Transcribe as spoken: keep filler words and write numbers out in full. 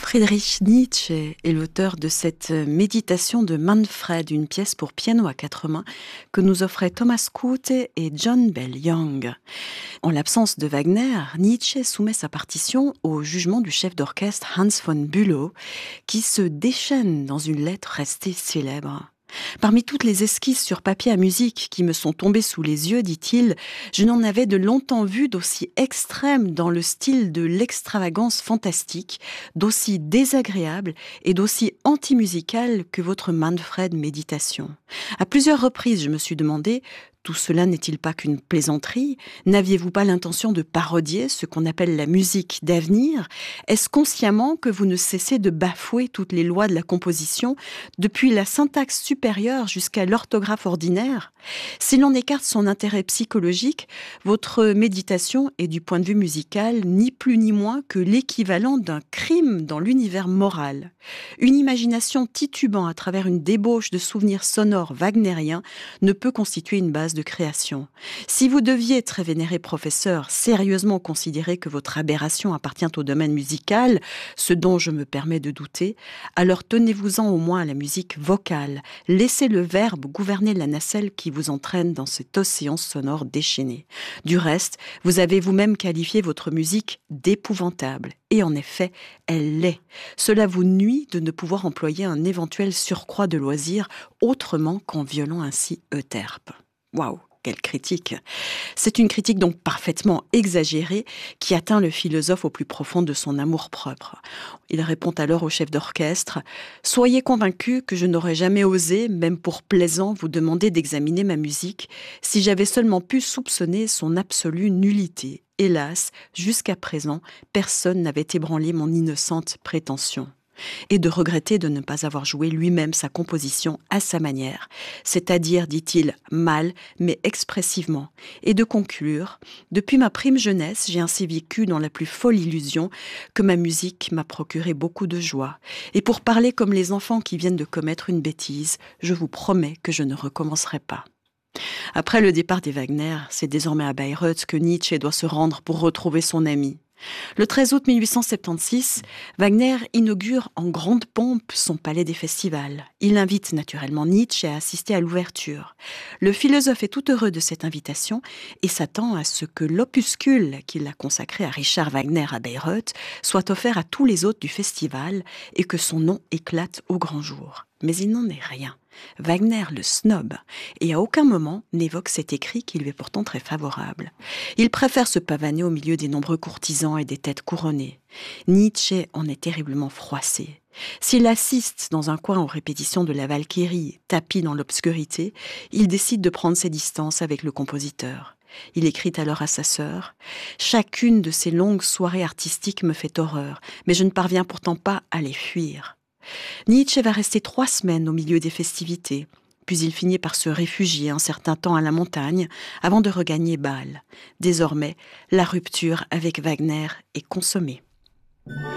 Friedrich Nietzsche est l'auteur de cette méditation de Manfred, une pièce pour piano à quatre mains que nous offraient Thomas Kuhte et John Bell Young. En l'absence de Wagner, Nietzsche soumet sa partition au jugement du chef d'orchestre Hans von Bülow, qui se déchaîne dans une lettre restée célèbre. Parmi toutes les esquisses sur papier à musique qui me sont tombées sous les yeux, dit-il, je n'en avais de longtemps vu d'aussi extrême dans le style de l'extravagance fantastique, d'aussi désagréable et d'aussi anti-musical que votre Manfred méditation. À plusieurs reprises, je me suis demandé, tout cela n'est-il pas qu'une plaisanterie ? N'aviez-vous pas l'intention de parodier ce qu'on appelle la musique d'avenir ? Est-ce consciemment que vous ne cessez de bafouer toutes les lois de la composition, depuis la syntaxe supérieure jusqu'à l'orthographe ordinaire ? Si l'on écarte son intérêt psychologique, votre méditation est du point de vue musical ni plus ni moins que l'équivalent d'un crime dans l'univers moral. Une imagination titubant à travers une débauche de souvenirs sonores wagnériens ne peut constituer une base de création. Si vous deviez, très vénéré professeur, sérieusement considérer que votre aberration appartient au domaine musical, ce dont je me permets de douter, alors tenez-vous-en au moins à la musique vocale. Laissez le verbe gouverner la nacelle qui vous entraîne dans cet océan sonore déchaîné. Du reste, vous avez vous-même qualifié votre musique d'épouvantable. Et en effet, elle l'est. Cela vous nuit de ne pouvoir employer un éventuel surcroît de loisir autrement qu'en violant ainsi Euterpe. Waouh, quelle critique! C'est une critique donc parfaitement exagérée qui atteint le philosophe au plus profond de son amour-propre. Il répond alors au chef d'orchestre « Soyez convaincu que je n'aurais jamais osé, même pour plaisant, vous demander d'examiner ma musique si j'avais seulement pu soupçonner son absolue nullité. Hélas, jusqu'à présent, personne n'avait ébranlé mon innocente prétention. » Et de regretter de ne pas avoir joué lui-même sa composition à sa manière, c'est-à-dire, dit-il, mal, mais expressivement, et de conclure « Depuis ma prime jeunesse, j'ai ainsi vécu dans la plus folle illusion que ma musique m'a procuré beaucoup de joie, et pour parler comme les enfants qui viennent de commettre une bêtise, je vous promets que je ne recommencerai pas. » Après le départ des Wagner, c'est désormais à Bayreuth que Nietzsche doit se rendre pour retrouver son ami. Le treize août mille huit cent soixante-seize, Wagner inaugure en grande pompe son palais des festivals. Il invite naturellement Nietzsche à assister à l'ouverture. Le philosophe est tout heureux de cette invitation et s'attend à ce que l'opuscule qu'il a consacré à Richard Wagner à Bayreuth soit offert à tous les hôtes du festival et que son nom éclate au grand jour. Mais il n'en est rien. Wagner le snob et à aucun moment n'évoque cet écrit qui lui est pourtant très favorable. Il préfère se pavaner au milieu des nombreux courtisans et des têtes couronnées. Nietzsche en est terriblement froissé. S'il assiste dans un coin aux répétitions de la Valkyrie, tapi dans l'obscurité, il décide de prendre ses distances avec le compositeur. Il écrit alors à sa sœur « Chacune de ces longues soirées artistiques me fait horreur, mais je ne parviens pourtant pas à les fuir. » Nietzsche va rester trois semaines au milieu des festivités, puis il finit par se réfugier un certain temps à la montagne avant de regagner Bâle. Désormais, la rupture avec Wagner est consommée.